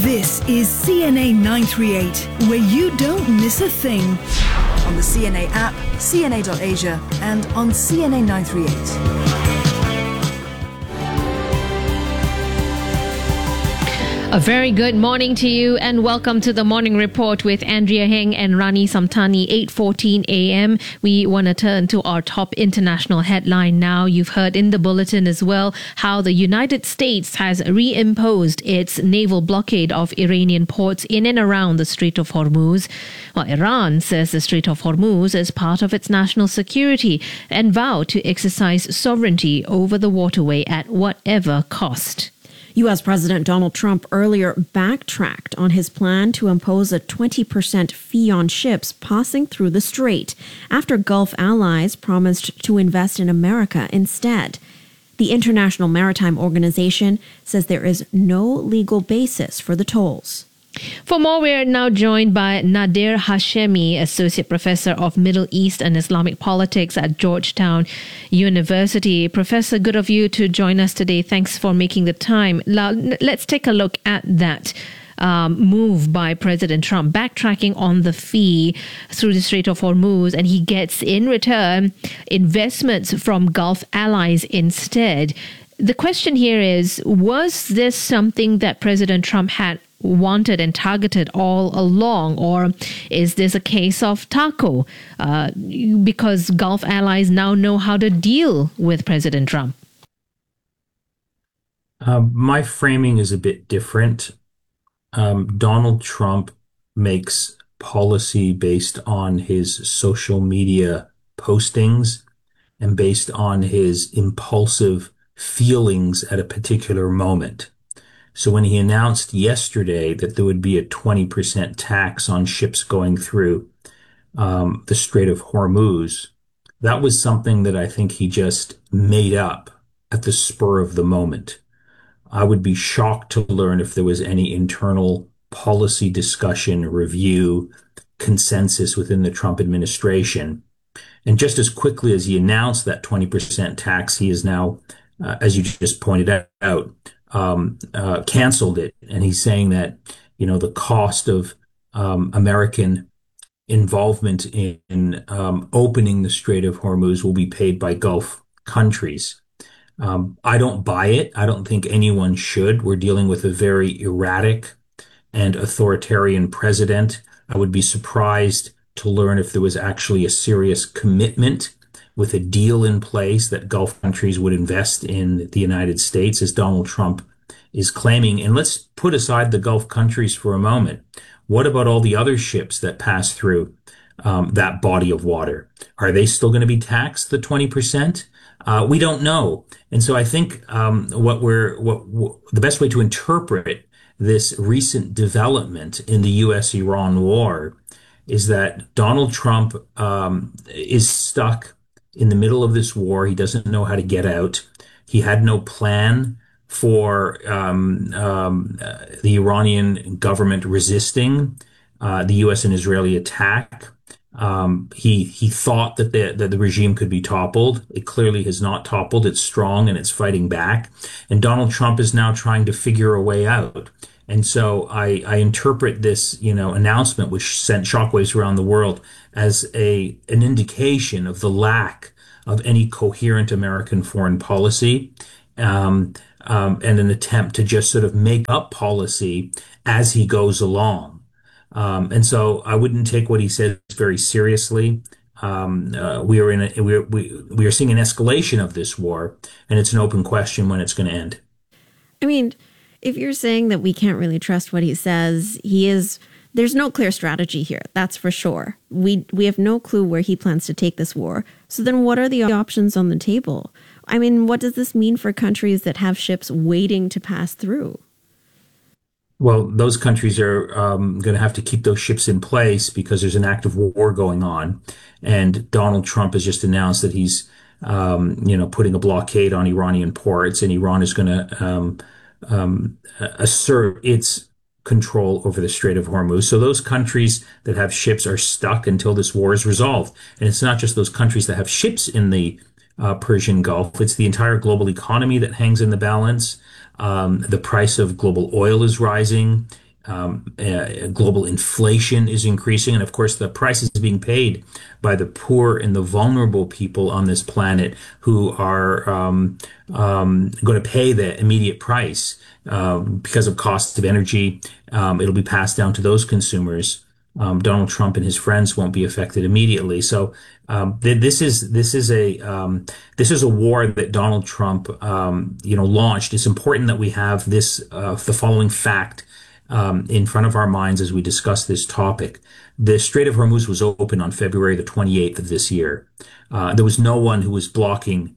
This is CNA 938, where you don't miss a thing. On the CNA app, cna.asia, and on CNA 938. A very good morning to you and welcome to the Morning Report with Andrea Heng and Rani Samtani, 8:14 a.m. We want to turn to our top international headline now. You've heard in the bulletin as well how the United States has reimposed its naval blockade of Iranian ports in and around the Strait of Hormuz. Well, Iran says the Strait of Hormuz is part of its national security and vowed to exercise sovereignty over the waterway at whatever cost. U.S. President Donald Trump earlier backtracked on his plan to impose a 20% fee on ships passing through the strait after Gulf allies promised to invest in America instead. The International Maritime Organization says there is no legal basis for the tolls. For more, we're now joined by Nadir Hashemi, Associate Professor of Middle East and Islamic Politics at Georgetown University. Professor, good of you to join us today. Thanks for making the time. Let's take a look at that move by President Trump, backtracking on the fee through the Strait of Hormuz, and he gets in return investments from Gulf allies instead. The question here is, was this something that President Trump had wanted and targeted all along, or is this a case of taco because Gulf allies now know how to deal with President Trump? My framing is a bit different. Donald Trump makes policy based on his social media postings and based on his impulsive feelings at a particular moment. So when he announced yesterday that there would be a 20% tax on ships going through the Strait of Hormuz, that was something that I think he just made up at the spur of the moment. I would be shocked to learn if there was any internal policy discussion, review, consensus within the Trump administration. And just as quickly as he announced that 20% tax, he is now, as you just pointed out, canceled it. And he's saying that, the cost of American involvement in opening the Strait of Hormuz will be paid by Gulf countries. I don't buy it. I don't think anyone should. We're dealing with a very erratic and authoritarian president. I would be surprised to learn if there was actually a serious commitment with a deal in place that Gulf countries would invest in the United States, as Donald Trump is claiming. And let's put aside the Gulf countries for a moment. What about all the other ships that pass through that body of water? Are they still going to be taxed the 20%? We don't know. And so I think the best way to interpret this recent development in the U.S.-Iran war is that Donald Trump is stuck in the middle of this war. He doesn't know how to get out. He had no plan for the Iranian government resisting the U.S. and Israeli attack. He thought that the regime could be toppled. It clearly has not toppled. It's strong and it's fighting back. And Donald Trump is now trying to figure a way out. And so I interpret this, announcement, which sent shockwaves around the world, as an indication of the lack of any coherent American foreign policy, and an attempt to just sort of make up policy as he goes along. And so I wouldn't take what he says very seriously. We are seeing an escalation of this war, and it's an open question when it's going to end. I mean, if you're saying that we can't really trust what he says, there's no clear strategy here. That's for sure. We have no clue where he plans to take this war. So then what are the options on the table? I mean, what does this mean for countries that have ships waiting to pass through? Well, those countries are going to have to keep those ships in place because there's an active war going on. And Donald Trump has just announced that he's, putting a blockade on Iranian ports, and Iran is going to assert its control over the Strait of Hormuz. So those countries that have ships are stuck until this war is resolved. And it's not just those countries that have ships in the Persian Gulf. It's the entire global economy that hangs in the balance. The price of global oil is rising. Global inflation is increasing, and of course, the price is being paid by the poor and the vulnerable people on this planet who are going to pay the immediate price because of costs of energy. It'll be passed down to those consumers. Donald Trump and his friends won't be affected immediately. So this is a war that Donald Trump launched. It's important that we have the following fact in front of our minds as we discuss this topic. The Strait of Hormuz was open on February the 28th of this year. There was no one who was blocking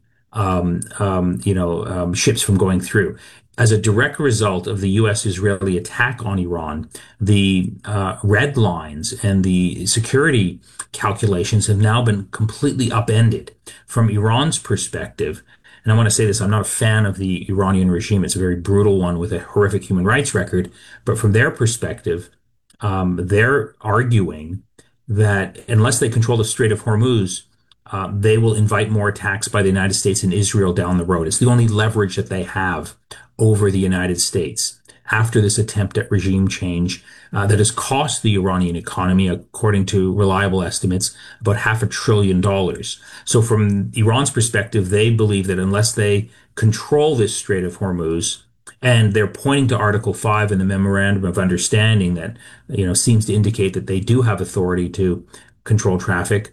ships from going through. As a direct result of the U.S.-Israeli attack on Iran, the red lines and the security calculations have now been completely upended. From Iran's perspective, and I want to say this, I'm not a fan of the Iranian regime. It's a very brutal one with a horrific human rights record. But from their perspective, they're arguing that unless they control the Strait of Hormuz, they will invite more attacks by the United States and Israel down the road. It's the only leverage that they have over the United States after this attempt at regime change that has cost the Iranian economy, according to reliable estimates, about $500 billion. So from Iran's perspective, they believe that unless they control this Strait of Hormuz, and they're pointing to Article 5 in the Memorandum of Understanding that, seems to indicate that they do have authority to control traffic.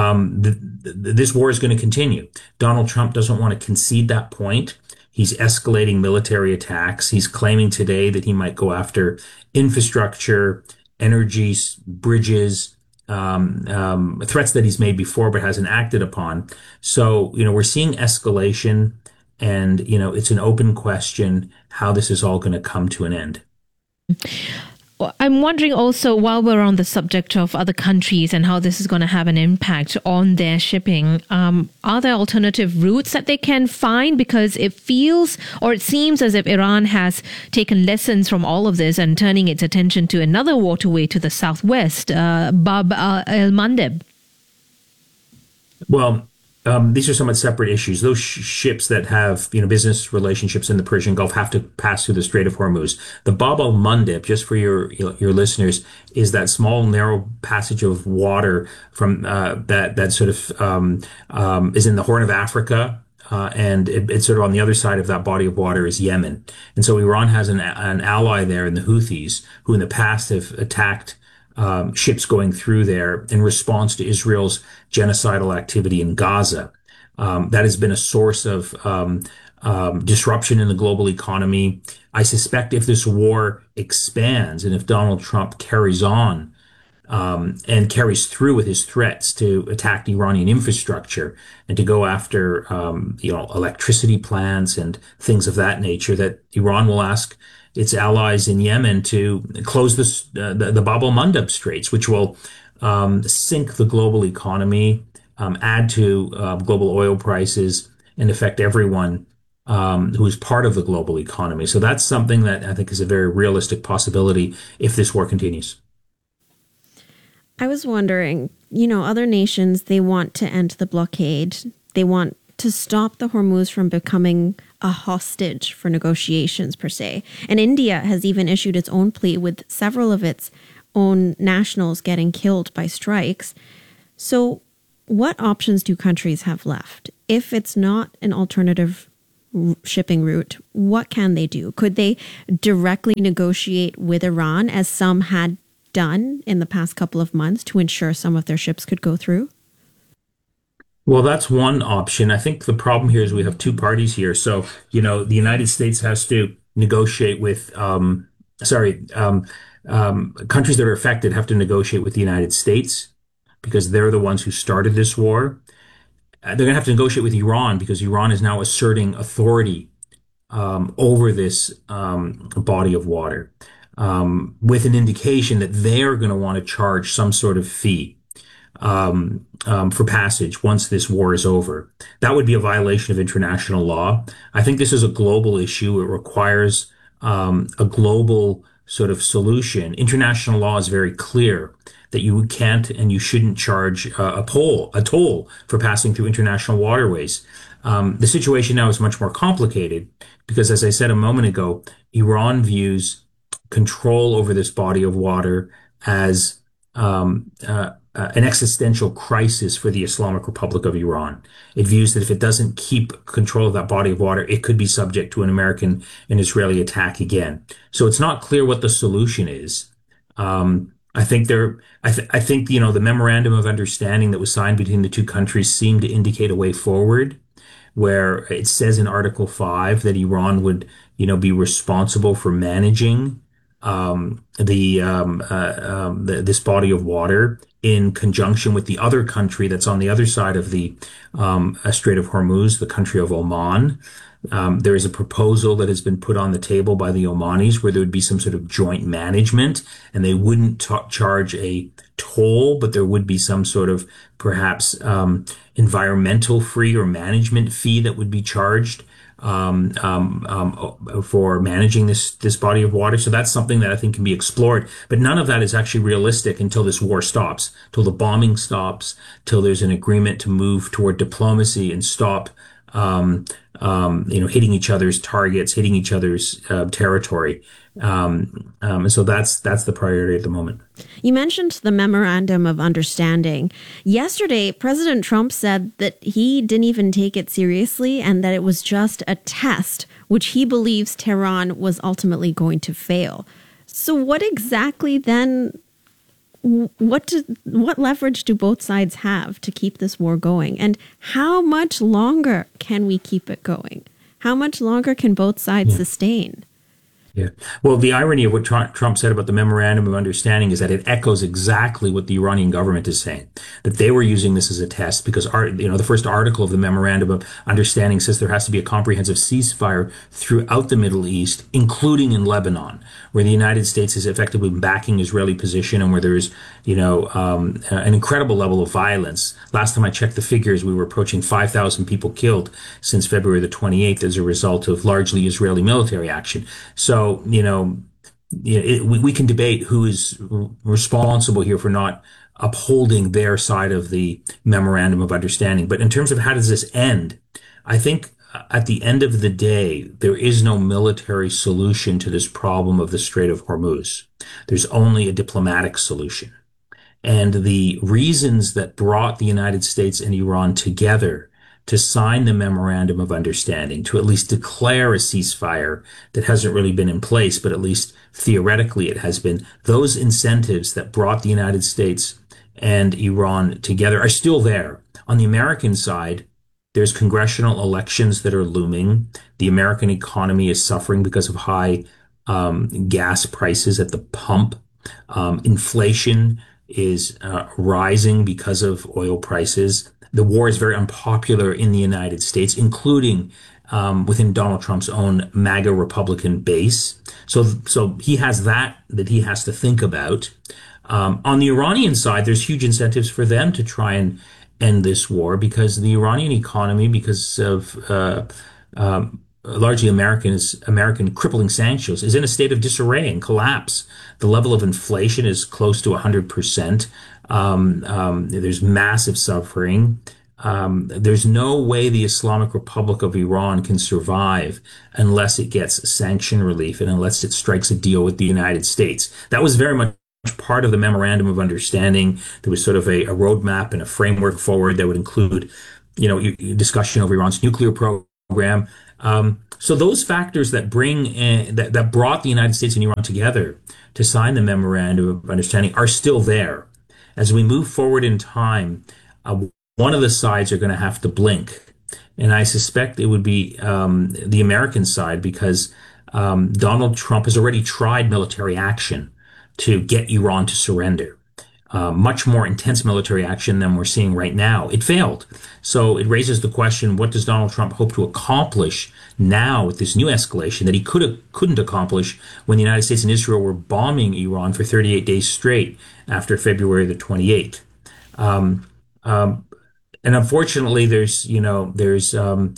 This war is going to continue. Donald Trump doesn't want to concede that point. He's escalating military attacks. He's claiming today that he might go after infrastructure, energy, bridges, threats that he's made before but hasn't acted upon. So, we're seeing escalation, and, it's an open question how this is all going to come to an end. I'm wondering also, while we're on the subject of other countries and how this is going to have an impact on their shipping, are there alternative routes that they can find? Because it feels, or it seems as if Iran has taken lessons from all of this and turning its attention to another waterway to the southwest, Bab el-Mandeb. Well, these are somewhat separate issues. Those ships that have, business relationships in the Persian Gulf have to pass through the Strait of Hormuz. The Bab el-Mandeb, just for your listeners, is that small, narrow passage of water from that sort of is in the Horn of Africa. And it's sort of on the other side of that body of water is Yemen. And so Iran has an ally there in the Houthis, who in the past have attacked ships going through there in response to Israel's genocidal activity in Gaza. That has been a source of disruption in the global economy. I suspect if this war expands and if Donald Trump carries on and carries through with his threats to attack the Iranian infrastructure and to go after electricity plants and things of that nature, that Iran will ask its allies in Yemen to close the Bab el-Mandeb Straits, which will sink the global economy, add to global oil prices, and affect everyone who is part of the global economy. So that's something that I think is a very realistic possibility if this war continues. I was wondering, other nations, they want to end the blockade. They want to stop the Hormuz from becoming a hostage for negotiations, per se. And India has even issued its own plea, with several of its own nationals getting killed by strikes. So what options do countries have left? If it's not an alternative shipping route, what can they do? Could they directly negotiate with Iran, as some had done in the past couple of months, to ensure some of their ships could go through? Well, that's one option. I think the problem here is we have two parties here. So, the United States has to negotiate with, countries that are affected have to negotiate with the United States because they're the ones who started this war. They're going to have to negotiate with Iran because Iran is now asserting authority over this body of water, with an indication that they're going to want to charge some sort of fee for passage once this war is over. That would be a violation of international law. I think this is a global issue. It requires a global sort of solution. International law is very clear that you can't and you shouldn't charge a toll for passing through international waterways. The situation now is much more complicated because, as I said a moment ago, Iran views control over this body of water as an existential crisis for the Islamic Republic of Iran. It views that if it doesn't keep control of that body of water, it could be subject to an American and Israeli attack again. So it's not clear what the solution is. I think, the memorandum of understanding that was signed between the two countries seemed to indicate a way forward, where it says in Article 5 that Iran would, be responsible for managing this body of water in conjunction with the other country that's on the other side of the Strait of Hormuz, the country of Oman. There is a proposal that has been put on the table by the Omanis where there would be some sort of joint management, and they wouldn't charge a toll, but there would be some sort of perhaps environmental fee or management fee that would be charged for managing this body of water. So that's something that I think can be explored. But none of that is actually realistic until this war stops, till the bombing stops, till there's an agreement to move toward diplomacy and stop hitting each other's targets, hitting each other's territory. And so that's the priority at the moment. You mentioned the Memorandum of Understanding. Yesterday, President Trump said that he didn't even take it seriously and that it was just a test, which he believes Tehran was ultimately going to fail. So what exactly then, what leverage do both sides have to keep this war going? And how much longer can we keep it going? How much longer can both sides sustain? Yeah. Well, the irony of what Trump said about the Memorandum of Understanding is that it echoes exactly what the Iranian government is saying, that they were using this as a test because, the first article of the Memorandum of Understanding says there has to be a comprehensive ceasefire throughout the Middle East, including in Lebanon, where the United States is effectively backing Israeli position and where there is, an incredible level of violence. Last time I checked the figures, we were approaching 5,000 people killed since February the 28th as a result of largely Israeli military action. So, we can debate who is responsible here for not upholding their side of the Memorandum of Understanding. But in terms of how does this end, I think at the end of the day, there is no military solution to this problem of the Strait of Hormuz. There's only a diplomatic solution. And the reasons that brought the United States and Iran together to sign the Memorandum of Understanding, to at least declare a ceasefire that hasn't really been in place, but at least theoretically it has been, those incentives that brought the United States and Iran together are still there. On the American side, there's congressional elections that are looming. The American economy is suffering because of high gas prices at the pump. Inflation is rising because of oil prices. The war is very unpopular in the United States, including within Donald Trump's own MAGA Republican base. So he has that he has to think about. On the Iranian side, there's huge incentives for them to try and end this war because the Iranian economy, because of largely American crippling sanctions, is in a state of disarray and collapse. The level of inflation is close to 100%. There's massive suffering. There's no way the Islamic Republic of Iran can survive unless it gets sanction relief and unless it strikes a deal with the United States. That was very much part of the Memorandum of Understanding. There was sort of a roadmap and a framework forward that would include, discussion over Iran's nuclear program. So those factors that that brought the United States and Iran together to sign the Memorandum of Understanding are still there. As we move forward in time, one of the sides are going to have to blink. And I suspect it would be the American side because Donald Trump has already tried military action to get Iran to surrender. Much more intense military action than we're seeing right now. It failed. So it raises the question, what does Donald Trump hope to accomplish now with this new escalation that he couldn't accomplish when the United States and Israel were bombing Iran for 38 days straight after February the 28th? And unfortunately, there's countries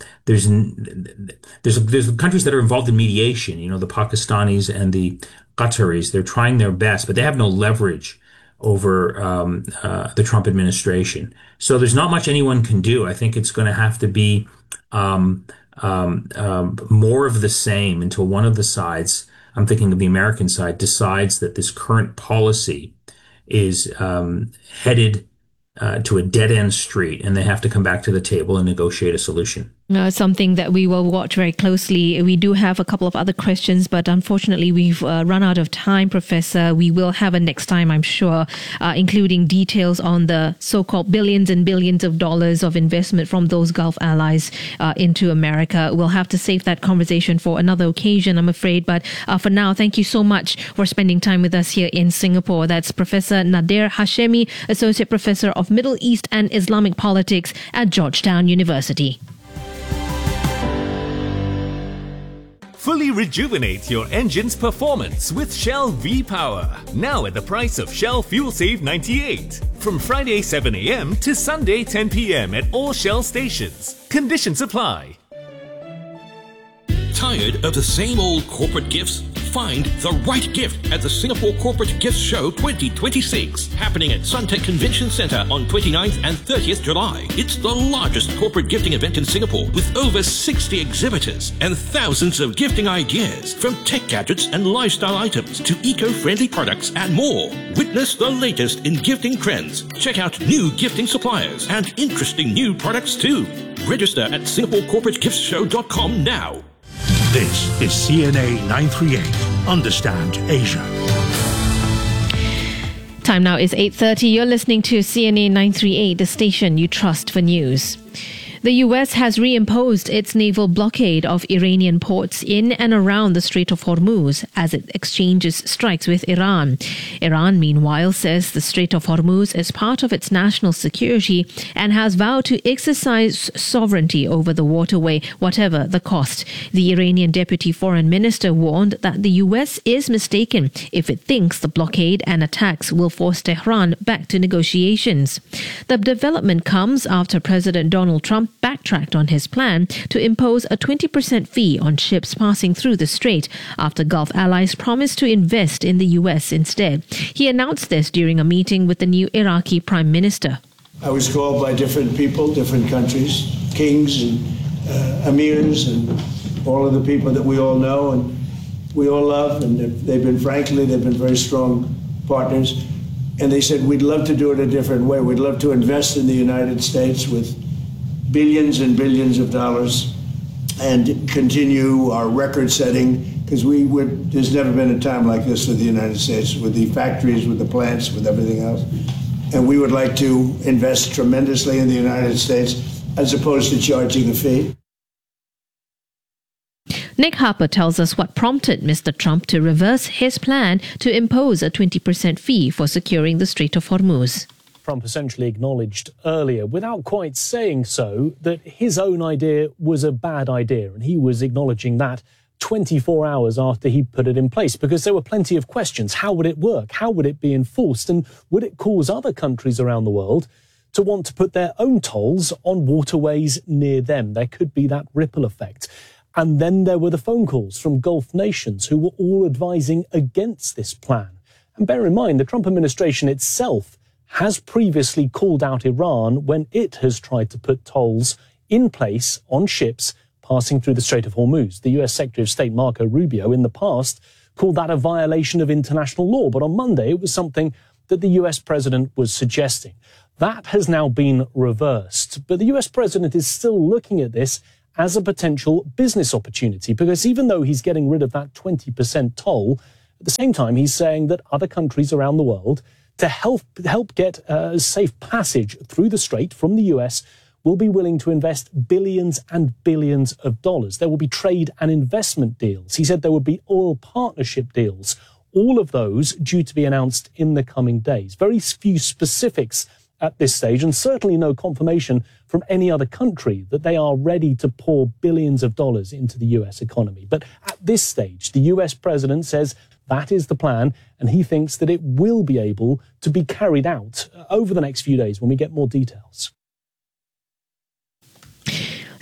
that are involved in mediation, the Pakistanis and the Qataris. They're trying their best, but they have no leverage over the Trump administration. So there's not much anyone can do. I think it's going to have to be more of the same until one of the sides I'm thinking of the American side, decides that this current policy is headed to a dead-end street, and they have to come back to the table and negotiate a solution. Something that we will watch very closely. We do have a couple of other questions, but unfortunately we've run out of time, Professor. We will have a next time, I'm sure, including details on the so-called billions and billions of dollars of investment from those Gulf allies into America. We'll have to save that conversation for another occasion, I'm afraid. But for now, thank you so much for spending time with us here in Singapore. That's Professor Nader Hashemi, Associate Professor of Middle East and Islamic Politics at Georgetown University. Fully rejuvenate your engine's performance with Shell V-Power. Now at the price of Shell Fuel Save 98. From Friday 7 a.m. to Sunday 10 p.m. at all Shell stations. Conditions apply. Tired of the same old corporate gifts? Find the right gift at the Singapore Corporate Gifts Show 2026, happening at Suntec Convention Centre on 29th and 30th July. It's the largest corporate gifting event in Singapore, with over 60 exhibitors and thousands of gifting ideas, from tech gadgets and lifestyle items to eco-friendly products and more. Witness the latest in gifting trends. Check out new gifting suppliers and interesting new products too. Register at SingaporeCorporateGiftsShow.com now. This is CNA 938. Understand Asia. Time now is 8:30. You're listening to CNA 938, the station you trust for news. The US has reimposed its naval blockade of Iranian ports in and around the Strait of Hormuz as it exchanges strikes with Iran. Iran, meanwhile, says the Strait of Hormuz is part of its national security and has vowed to exercise sovereignty over the waterway, whatever the cost. The Iranian deputy foreign minister warned that the US is mistaken if it thinks the blockade and attacks will force Tehran back to negotiations. The development comes after President Donald Trump backtracked on his plan to impose a 20% fee on ships passing through the strait after Gulf allies promised to invest in the US instead. He announced this during a meeting with the new Iraqi prime minister. I was called by different people, different countries, kings and emirs and all of the people that we all know and we all love, and they've been very strong partners. And they said, we'd love to do it a different way. We'd love to invest in the United States with billions and billions of dollars and continue our record setting, because there's never been a time like this for the United States, with the factories, with the plants, with everything else. And we would like to invest tremendously in the United States as opposed to charging a fee. Nick Harper tells us what prompted Mr. Trump to reverse his plan to impose a 20% fee for securing the Strait of Hormuz. Trump essentially acknowledged earlier, without quite saying so, that his own idea was a bad idea. And he was acknowledging that 24 hours after he put it in place, because there were plenty of questions. How would it work? How would it be enforced? And would it cause other countries around the world to want to put their own tolls on waterways near them? There could be that ripple effect. And then there were the phone calls from Gulf nations who were all advising against this plan. And bear in mind, the Trump administration itself has previously called out Iran when it has tried to put tolls in place on ships passing through the Strait of Hormuz. The US Secretary of State Marco Rubio in the past called that a violation of international law, but on Monday it was something that the US president was suggesting. That has now been reversed, but the US president is still looking at this as a potential business opportunity, because even though he's getting rid of that 20% toll, at the same time he's saying that other countries around the world, to help get safe passage through the strait from the US, will be willing to invest billions and billions of dollars. There will be trade and investment deals. He said there would be oil partnership deals, all of those due to be announced in the coming days. Very few specifics at this stage, and certainly no confirmation from any other country that they are ready to pour billions of dollars into the US economy. But at this stage, the US president says that is the plan, and he thinks that it will be able to be carried out over the next few days when we get more details.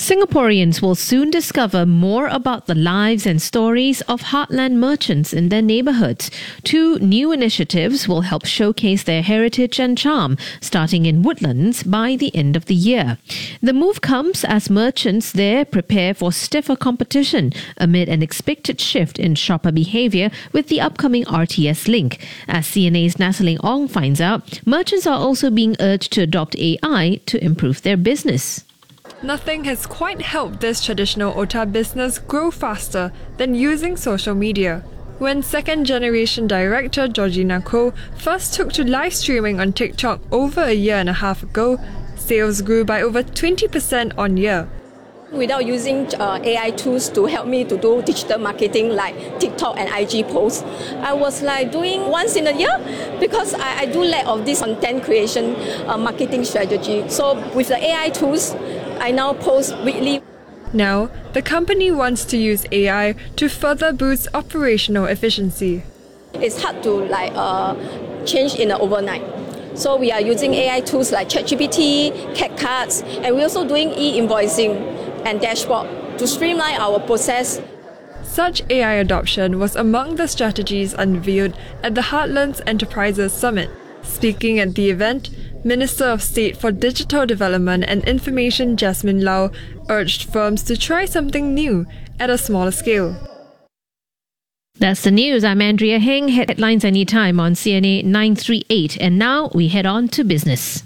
Singaporeans will soon discover more about the lives and stories of heartland merchants in their neighbourhoods. 2 new initiatives will help showcase their heritage and charm, starting in Woodlands by the end of the year. The move comes as merchants there prepare for stiffer competition amid an expected shift in shopper behaviour with the upcoming RTS link. As CNA's Natalie Ong finds out, merchants are also being urged to adopt AI to improve their business. Nothing has quite helped this traditional OTA business grow faster than using social media. When second-generation director Georgina Koh first took to live streaming on TikTok over a year and a half ago, sales grew by over 20% on year. Without using AI tools to help me to do digital marketing like TikTok and IG posts, I was like doing once in a year because I do lack of this content creation marketing strategy. So with the AI tools, I now post weekly. Now, the company wants to use AI to further boost operational efficiency. It's hard to change in an overnight. So we are using AI tools like ChatGPT, CapCut, and we're also doing e-invoicing and dashboard to streamline our process. Such AI adoption was among the strategies unveiled at the Heartlands Enterprises Summit. Speaking at the event, Minister of State for Digital Development and Information Jasmine Lau urged firms to try something new at a smaller scale. That's the news. I'm Andrea Heng. Headlines anytime on CNA 938. And now we head on to business.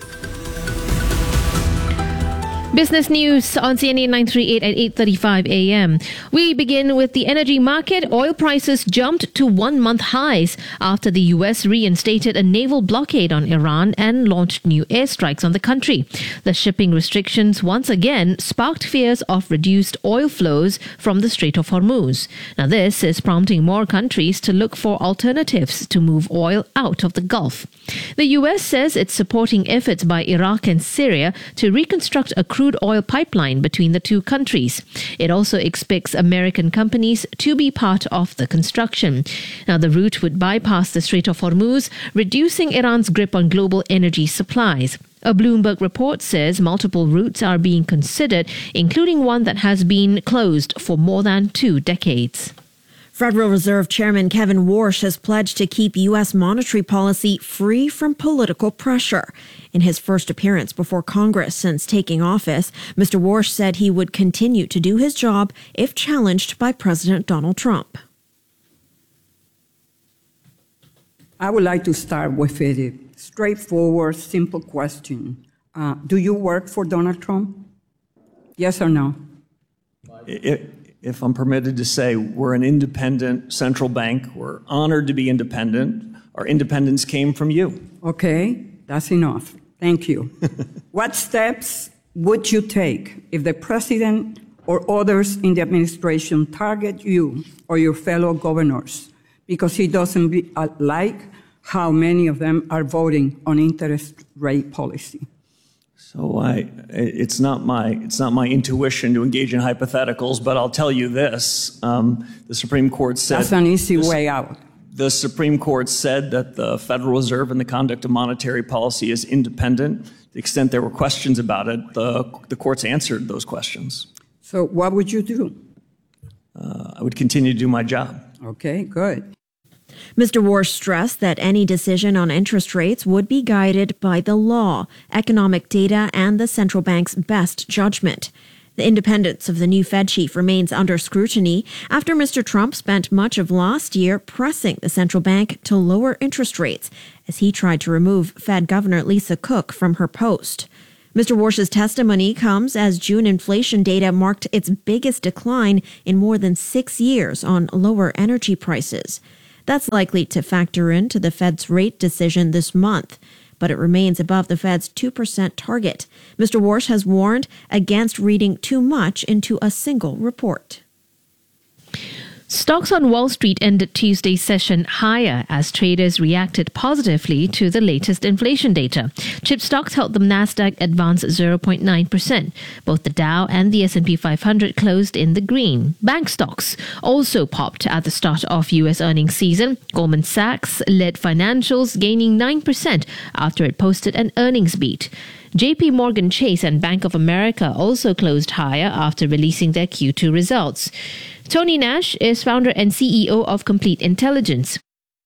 Business news on CNA 938 at 8:35 a.m. We begin with the energy market. Oil prices jumped to 1-month highs after the US reinstated a naval blockade on Iran and launched new airstrikes on the country. The shipping restrictions once again sparked fears of reduced oil flows from the Strait of Hormuz. Now this is prompting more countries to look for alternatives to move oil out of the Gulf. The US says it's supporting efforts by Iraq and Syria to reconstruct a crude oil pipeline between the two countries. It also expects American companies to be part of the construction. Now, the route would bypass the Strait of Hormuz, reducing Iran's grip on global energy supplies. A Bloomberg report says multiple routes are being considered, including one that has been closed for more than 2 decades. Federal Reserve Chairman Kevin Warsh has pledged to keep U.S. monetary policy free from political pressure. In his first appearance before Congress since taking office, Mr. Warsh said he would continue to do his job if challenged by President Donald Trump. I would like to start with a straightforward, simple question. Do you work for Donald Trump? Yes or no? If I'm permitted to say, we're an independent central bank. We're honored to be independent. Our independence came from you. Okay, that's enough. Thank you. What steps would you take if the president or others in the administration target you or your fellow governors because he doesn't like how many of them are voting on interest rate policy? So it's not my intuition to engage in hypotheticals, but I'll tell you this: the Supreme Court said that's an easy way out. The Supreme Court said that the Federal Reserve and the conduct of monetary policy is independent. To the extent there were questions about it, the courts answered those questions. So what would you do? I would continue to do my job. Okay, good. Mr. Warsh stressed that any decision on interest rates would be guided by the law, economic data, and the central bank's best judgment. The independence of the new Fed chief remains under scrutiny after Mr. Trump spent much of last year pressing the central bank to lower interest rates as he tried to remove Fed Governor Lisa Cook from her post. Mr. Warsh's testimony comes as June inflation data marked its biggest decline in more than 6 years on lower energy prices. That's likely to factor into the Fed's rate decision this month, but it remains above the Fed's 2% target. Mr. Warsh has warned against reading too much into a single report. Stocks on Wall Street ended Tuesday's session higher as traders reacted positively to the latest inflation data. Chip stocks helped the Nasdaq advance 0.9%. Both the Dow and the S&P 500 closed in the green. Bank stocks also popped at the start of U.S. earnings season. Goldman Sachs led financials, gaining 9% after it posted an earnings beat. JP Morgan Chase and Bank of America also closed higher after releasing their Q2 results. Tony Nash is founder and CEO of Complete Intelligence.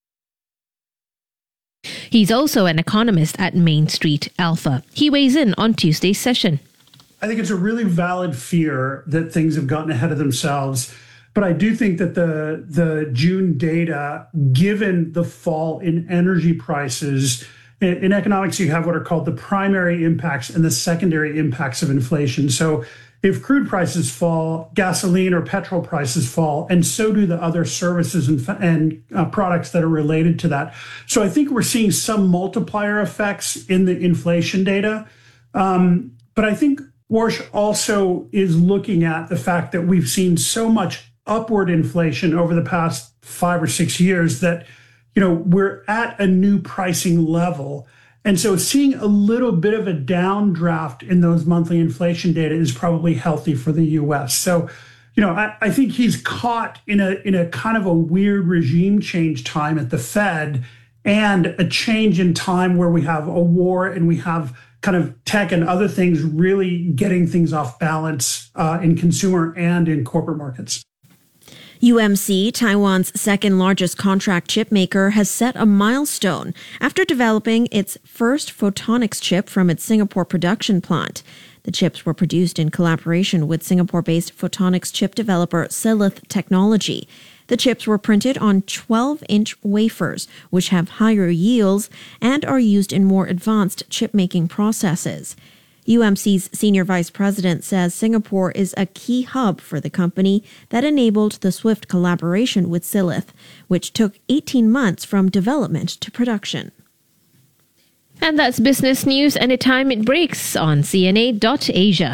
He's also an economist at Main Street Alpha. He weighs in on Tuesday's session. I think it's a really valid fear that things have gotten ahead of themselves. But I do think that the June data, given the fall in energy prices, in economics, you have what are called the primary impacts and the secondary impacts of inflation. So if crude prices fall, gasoline or petrol prices fall, and so do the other services and products that are related to that. So I think we're seeing some multiplier effects in the inflation data. But I think Warsh also is looking at the fact that we've seen so much upward inflation over the past 5 or 6 years that, we're at a new pricing level. And so seeing a little bit of a downdraft in those monthly inflation data is probably healthy for the U.S. So, I think he's caught in a kind of a weird regime change time at the Fed and a change in time where we have a war and we have kind of tech and other things really getting things off balance in consumer and in corporate markets. UMC, Taiwan's second largest contract chip maker, has set a milestone after developing its first photonics chip from its Singapore production plant. The chips were produced in collaboration with Singapore-based photonics chip developer Silith Technology. The chips were printed on 12-inch wafers, which have higher yields and are used in more advanced chip-making processes. UMC's senior vice president says Singapore is a key hub for the company that enabled the swift collaboration with Silith, which took 18 months from development to production. And that's business news anytime it breaks on CNA.Asia.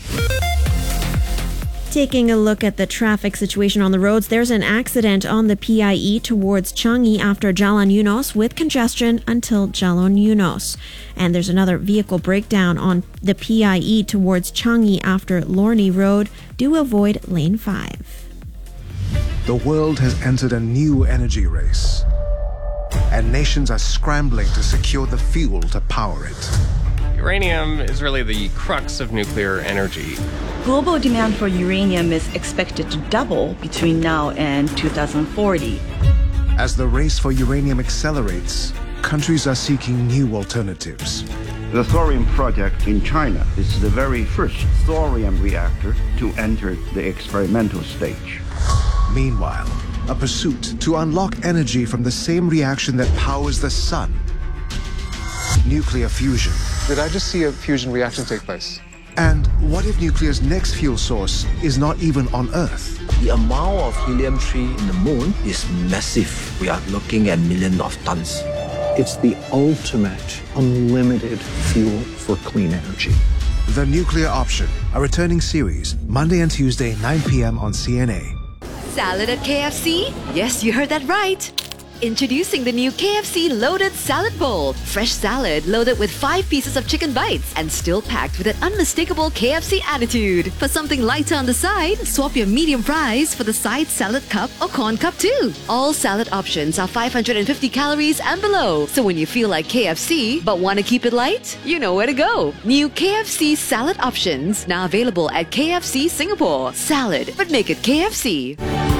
Taking a look at the traffic situation on the roads, there's an accident on the PIE towards Changi after Jalan Eunos with congestion until Jalan Eunos. And there's another vehicle breakdown on the PIE towards Changi after Lornie Road. Do avoid lane 5. The world has entered a new energy race, and nations are scrambling to secure the fuel to power it. Uranium is really the crux of nuclear energy. Global demand for uranium is expected to double between now and 2040. As the race for uranium accelerates, countries are seeking new alternatives. The thorium project in China is the very first thorium reactor to enter the experimental stage. Meanwhile, a pursuit to unlock energy from the same reaction that powers the sun. Nuclear fusion. Did I just see a fusion reaction take place? And what if nuclear's next fuel source is not even on Earth? The amount of helium-3 in the moon is massive. We are looking at millions of tons. It's the ultimate unlimited fuel for clean energy. The Nuclear Option, a returning series, Monday and Tuesday, 9 p.m. on CNA. Salad at KFC? Yes, you heard that right. Introducing the new KFC Loaded Salad Bowl. Fresh salad loaded with 5 pieces of chicken bites and still packed with an unmistakable KFC attitude. For something lighter on the side, swap your medium fries for the side salad cup or corn cup too. All salad options are 550 calories and below. So when you feel like KFC but want to keep it light, you know where to go. New KFC Salad Options now available at KFC Singapore. Salad, but make it KFC.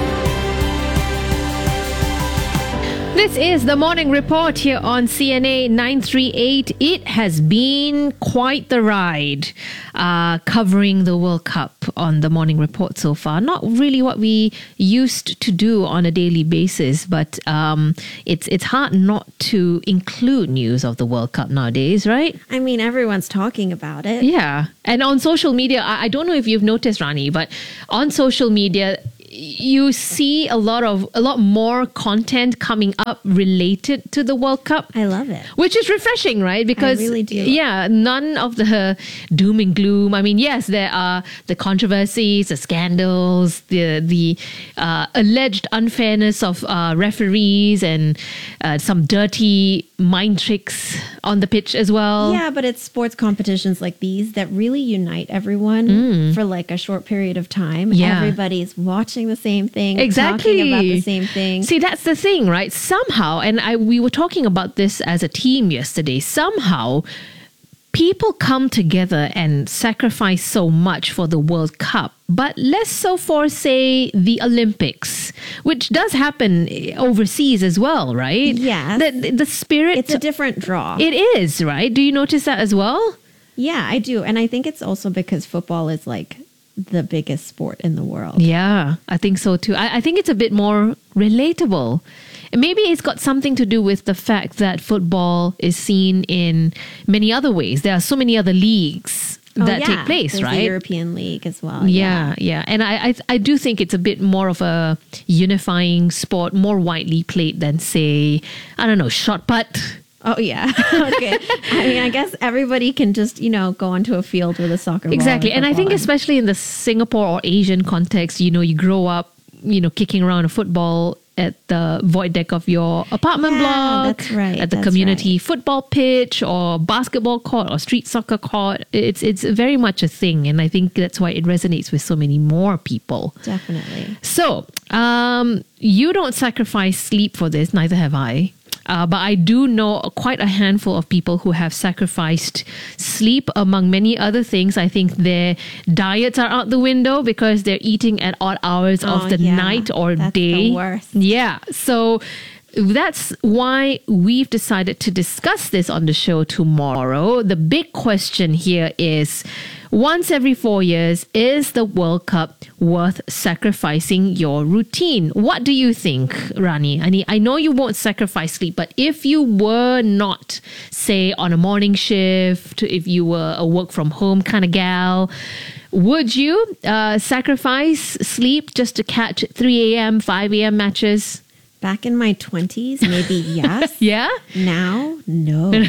This is the Morning Report here on CNA 938. It has been quite the ride covering the World Cup on the Morning Report so far. Not really what we used to do on a daily basis, but it's hard not to include news of the World Cup nowadays, right? I mean, everyone's talking about it. Yeah. And on social media, I don't know if you've noticed, Rani, but on social media, you see a lot more content coming up related to the World Cup. I love it. Which is refreshing, right? Because, I really do. Yeah, none of the doom and gloom. I mean, yes, there are the controversies, the scandals, the alleged unfairness of referees and some dirty mind tricks on the pitch as well. Yeah, but it's sports competitions like these that really unite everyone for like a short period of time. Yeah. Everybody's watching the same thing, exactly, talking about the same thing. See, that's the thing, right? Somehow, and we were talking about this as a team yesterday, somehow people come together and sacrifice so much for the World Cup, but less so for, say, the Olympics, which does happen overseas as well, right? Yes. The spirit... It's a different draw. It is, right? Do you notice that as well? Yeah, I do. And I think it's also because football is like the biggest sport in the world. Yeah, I think so too. I think it's a bit more relatable. Maybe it's got something to do with the fact that football is seen in many other ways. There are so many other leagues that take place, There's right? the European League as well. Yeah. And I do think it's a bit more of a unifying sport, more widely played than, say, I don't know, shot put. Oh, yeah. Okay. I mean, I guess everybody can just, go onto a field with a soccer ball. Exactly. And I think especially in the Singapore or Asian context, you grow up, kicking around a football at the void deck of your apartment block, that's right, at the community football pitch or basketball court or street soccer court. It's very much a thing. And I think that's why it resonates with so many more people. Definitely. So, you don't sacrifice sleep for this, neither have I. But I do know quite a handful of people who have sacrificed sleep among many other things. I think their diets are out the window because they're eating at odd hours of the night or day. The worst. Yeah. So that's why we've decided to discuss this on the show tomorrow. The big question here is, once every 4 years, is the World Cup worth sacrificing your routine? What do you think, Rani? I know you won't sacrifice sleep, but if you were not, say, on a morning shift, if you were a work from home kind of gal, would you sacrifice sleep just to catch 3 a.m., 5 a.m. matches? Back in my 20s, maybe yes. Yeah? Now, no.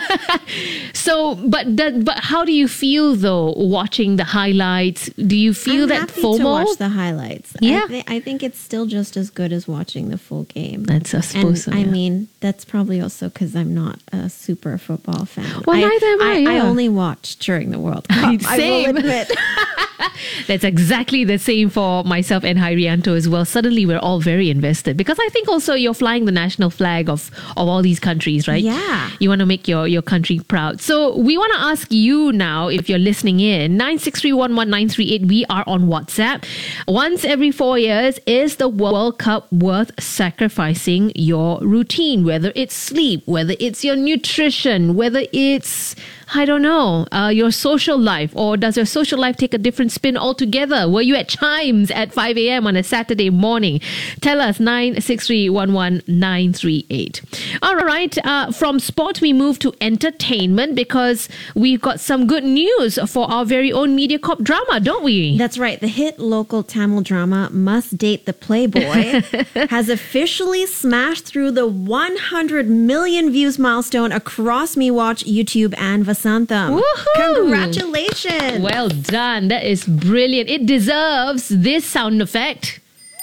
So, but how do you feel though watching the highlights? Do you feel I'm that happy FOMO? to watch the highlights. Yeah. I think it's still just as good as watching the full game. That's I suppose so, I yeah. mean, that's probably also because I'm not a super football fan. Well, neither am I. I only watch during the World Cup. Same. I will admit. That's exactly the same for myself and Hairianto as well. Suddenly we're all very invested because I think also you're flying the national flag of all these countries, right? Yeah. You want to make your country proud. So we want to ask you now, if you're listening in, 963-11938, we are on WhatsApp. Once every 4 years, is the World Cup worth sacrificing your routine? Whether it's sleep, whether it's your nutrition, whether it's, I don't know, your social life, or does your social life take a different spin altogether? Were you at Chimes at 5 a.m. on a Saturday morning? Tell us, 963-11938. All right, from sport we move to entertainment because we've got some good news for our very own MediaCorp drama, don't we? That's right. The hit local Tamil drama Must Date the Playboy has officially smashed through the 100 million views milestone across MeWatch, YouTube, and Vasantham. Woohoo! Congratulations! Well done. That is brilliant. It deserves this sound effect.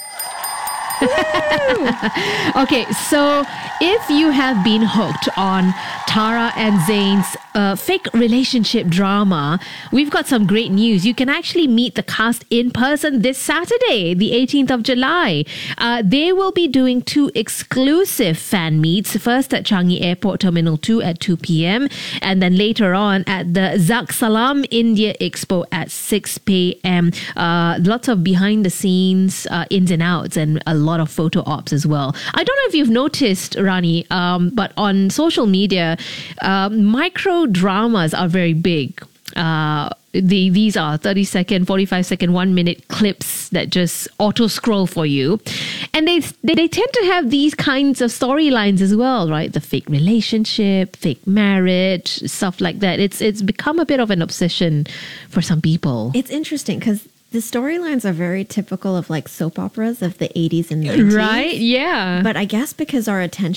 Okay, so if you have been hooked on Tara and Zayn's fake relationship drama, we've got some great news. You can actually meet the cast in person this Saturday, the 18th of July. They will be doing 2 exclusive fan meets, first at Changi Airport Terminal 2 at 2 p.m. and then later on at the Zak Salam India Expo at 6 p.m. Lots of behind the scenes ins and outs and a lot of photo ops as well. I don't know if you've noticed, Rani, but on social media, micro dramas are very big. These are 30-second, 45-second, 1-minute clips that just auto-scroll for you. And they tend to have these kinds of storylines as well, right? The fake relationship, fake marriage, stuff like that. It's become a bit of an obsession for some people. It's interesting because the storylines are very typical of like soap operas of the 80s and 90s. Right? Yeah. But I guess because our attention